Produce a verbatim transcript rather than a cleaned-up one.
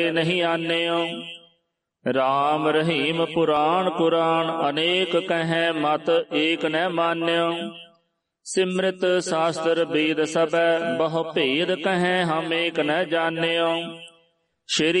नहीं आन्यो। राम रहीम पुराण कुरान अनेक कहें मत एक न मान्यो। सिमृत शास्त्र वेद सब बहु भेद कहें हम एक न जान्यो। श्री